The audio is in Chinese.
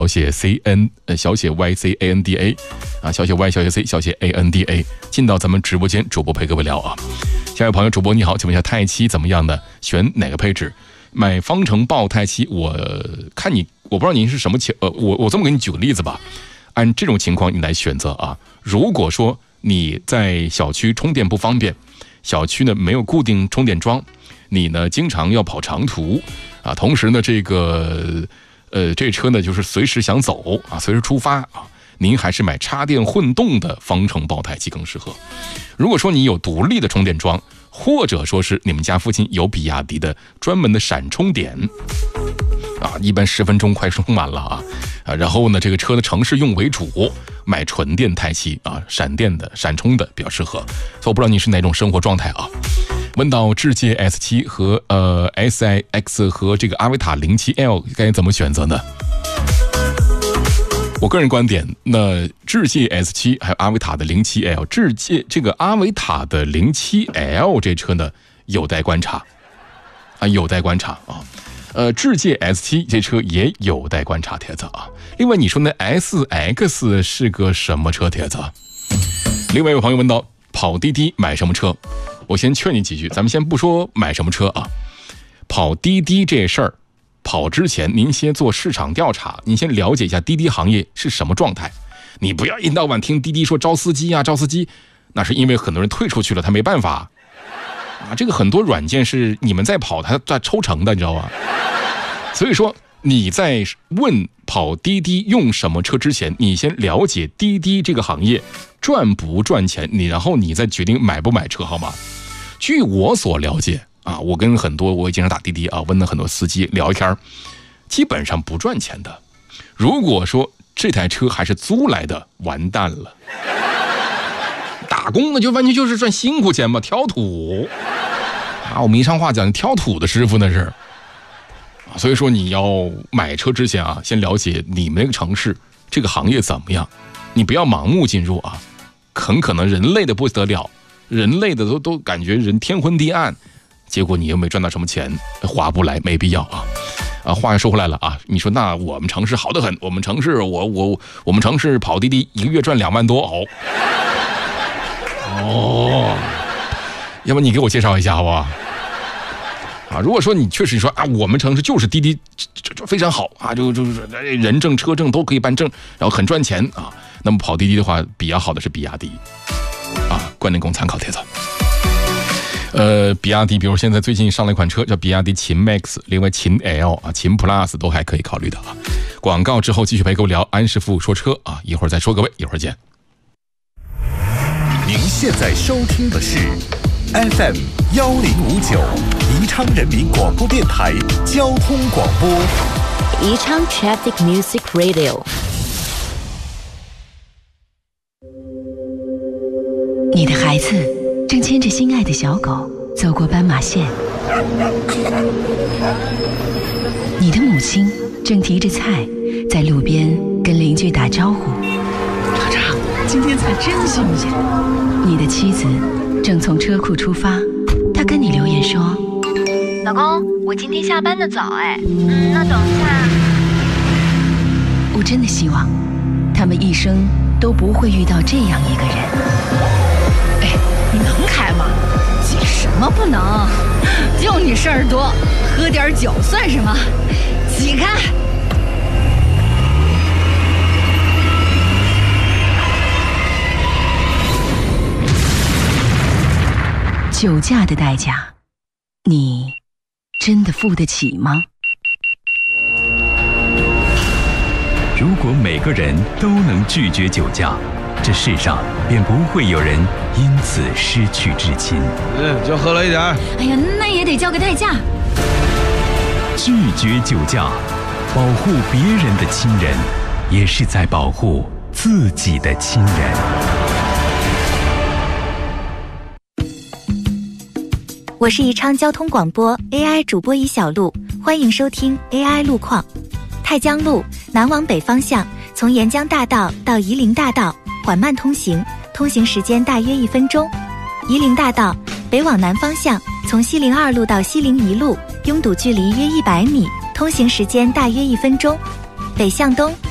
小写 小写 YCANDA 啊，小写 Y 小写 C 小写 ANDA， 进到咱们直播间，主播陪各位聊啊。下一位朋友，主播你好，请问一下太七怎么样的？选哪个配置？买方程爆太七，我不知道您是什么我这么给你举个例子吧。按这种情况你来选择啊。如果说你在小区充电不方便，小区呢没有固定充电桩，你呢经常要跑长途啊，同时呢这车呢就是随时想走啊，随时出发啊，您还是买插电混动的方程爆胎机更适合。如果说你有独立的充电桩，或者说是你们家附近有比亚迪的专门的闪充点啊，一般10分钟快充满了啊，然后呢这个车的城市用为主，买纯电太七啊，闪电的闪充的比较适合。所以我不知道你是哪种生活状态啊。问到智界 S7 和SIX 和这个阿维塔 07L 该怎么选择呢？我个人观点，那智界 S7 还有阿维塔的 07L， 智界这个阿维塔的 07L 这车呢有待观察啊，有待观察啊。智界 S7 这车也有待观察，铁子啊。另外你说那 SX 是个什么车，铁子？另外有朋友问到跑滴滴买什么车？我先劝你几句，咱们先不说买什么车啊，跑滴滴这事儿，跑之前您先做市场调查，您先了解一下滴滴行业是什么状态。你不要一到晚听滴滴说招司机啊，招司机，那是因为很多人退出去了，他没办法啊。这个很多软件是你们在跑，他在抽成的，你知道吧？所以说你在问跑滴滴用什么车之前，你先了解滴滴这个行业赚不赚钱，然后你再决定买不买车，好吗？据我所了解啊，我跟我也经常打滴滴啊，问了很多司机聊一天，基本上不赚钱的。如果说这台车还是租来的，完蛋了。打工呢就完全就是赚辛苦钱嘛，挑土啊，我们宜昌话讲挑土的师傅那是啊。所以说你要买车之前啊，先了解你们那个城市这个行业怎么样，你不要盲目进入啊，很可能人累的不得了，人累的都感觉人天昏地暗，结果你又没赚到什么钱，划不来，没必要啊。话又说回来了啊，你说那我们城市好得很，我们城市我们城市跑滴滴一个月赚2万多要不你给我介绍一下好不好？啊，如果说你确实说啊，我们城市就是滴滴非常好啊，就是人证车证都可以办证，然后很赚钱啊，那么跑滴滴的话，比较好的是比亚迪啊，观点供参考，帖子。比亚迪，比如现在最近上了一款车叫比亚迪秦 MAX， 另外秦 L 啊、秦 Plus 都还可以考虑的啊。广告之后继续陪各位聊安师傅说车啊，一会儿再说，各位一会儿见。 您现在收听的是 FM 1059宜昌人民广播电台交通广播， 宜昌 Traffic Music Radio。 你的孩子正牵着心爱的小狗走过斑马线，你的母亲正提着菜在路边跟邻居打招呼， 厂长，今天菜真新鲜。 你的妻子正从车库出发，她跟你留言说， 老公，我今天下班的早那等一下。 我真的希望他们一生都不会遇到这样一个人。 你能开吗？急什么不能？就你事儿多，喝点酒算什么？挤开！ 酒驾的代价，你真的付得起吗？ 如果每个人都能拒绝酒驾，这世上便不会有人因此失去至亲。 就喝了一点。 哎呀，那也得交个代价。 拒绝酒驾，保护别人的亲人，也是在保护自己的亲人。 我是宜昌交通广播 AI 主播宜小璐，欢迎收听 AI 路况。太江路南往北方向，从沿江大道到夷陵大道缓慢通行，通行时间大约1分钟。夷陵大道北往南方向，从西陵2路到西陵1路，拥堵距离约100米，通行时间大约1分钟。北向东